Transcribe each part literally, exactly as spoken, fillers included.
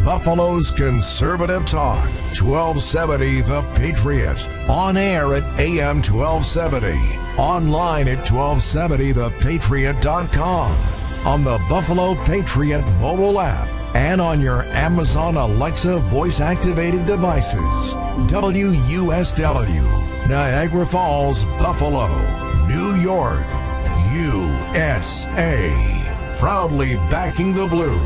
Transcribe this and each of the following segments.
Buffalo's conservative talk, twelve seventy The Patriot. On air at A M twelve seventy. Online at twelve seventy the patriot dot com. On the Buffalo Patriot mobile app. And on your Amazon Alexa voice-activated devices. W U S W, Niagara Falls, Buffalo, New York, U S A. Proudly backing the Blue.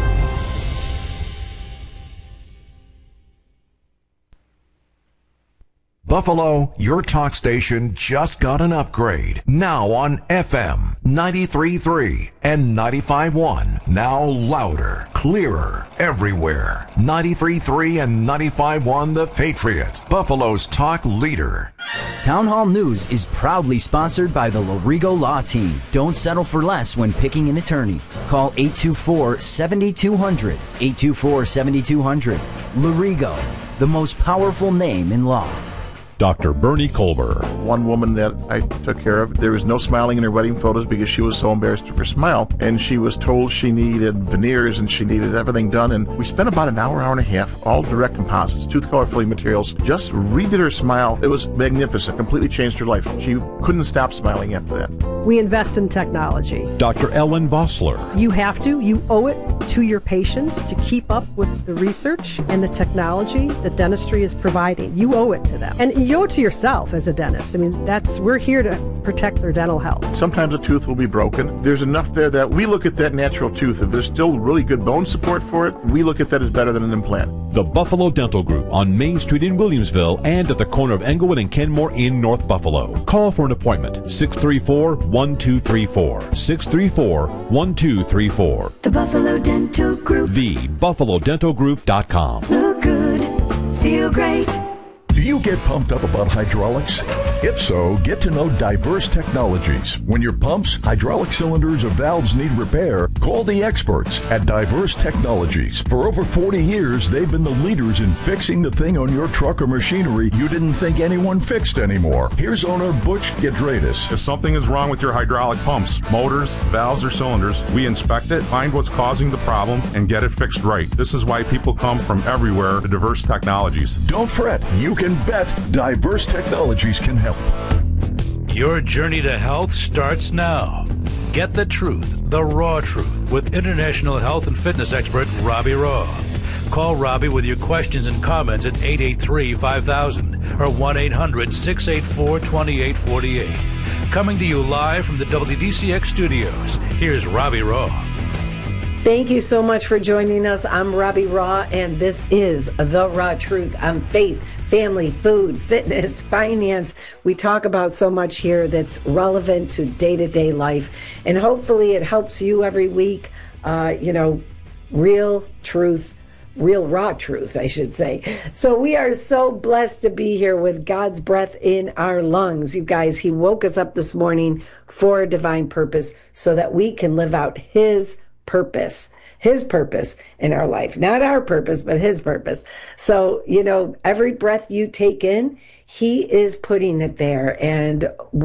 Buffalo, your talk station just got an upgrade. Now on F M ninety-three point three and ninety-five point one. Now louder, clearer, everywhere. ninety-three point three and ninety-five point one The Patriot, Buffalo's talk leader. Town Hall News is proudly sponsored by the Lorigo Law Team. Don't settle for less when picking an attorney. Call eight two four, seven two zero zero, eight two four, seven two zero zero. Lorigo, the most powerful name in law. Doctor Bernie Colber. One woman that I took care of, there was no smiling in her wedding photos because she was so embarrassed of her smile, and she was told she needed veneers and she needed everything done, and we spent about an hour, hour and a half, all direct composites, tooth color filling materials, just redid her smile. It was magnificent, completely changed her life. She couldn't stop smiling after that. We invest in technology. Doctor Ellen Vossler. You have to, you owe it to your patients to keep up with the research and the technology that dentistry is providing. You owe it to them. And you owe it to yourself as a dentist. I mean, that's, we're here to protect their dental health. Sometimes a tooth will be broken. There's enough there that we look at that natural tooth. If there's still really good bone support for it, we look at that as better than an implant. The Buffalo Dental Group on Main Street in Williamsville and at the corner of Englewood and Kenmore in North Buffalo. Call for an appointment, six three four, one two three four, six three four, one two three four. The Buffalo Dental Group. the buffalo dental group dot com. Look good, feel great. Do you get pumped up about hydraulics? If so, get to know Diverse Technologies. When your pumps, hydraulic cylinders, or valves need repair, call the experts at Diverse Technologies. For over forty years, they've been the leaders in fixing the thing on your truck or machinery you didn't think anyone fixed anymore. Here's owner Butch Gedradis. If something is wrong with your hydraulic pumps, motors, valves, or cylinders, we inspect it, find what's causing the problem, and get it fixed right. This is why people come from everywhere to Diverse Technologies. Don't fret. You can bet Diverse Technologies can help. Your journey to health starts now. Get the truth, the raw truth, with international health and fitness expert Robbie Raw. Call Robbie with your questions and comments at eight eight three, five thousand or one eight hundred, six eight four, two eight four eight. Coming to you live from the W D C X studios, here's Robbie Raw. Thank you so much for joining us. I'm Robbie Raw, and this is The Raw Truth on faith, family, food, fitness, finance. We talk about so much here that's relevant to day-to-day life, and hopefully it helps you every week. Uh, you know, real truth, real raw truth, I should say. So we are so blessed to be here with God's breath in our lungs. You guys, He woke us up this morning for a divine purpose so that we can live out His purpose, His purpose in our life. Not our purpose, but His purpose. So, you know, every breath you take in, He is putting it there. And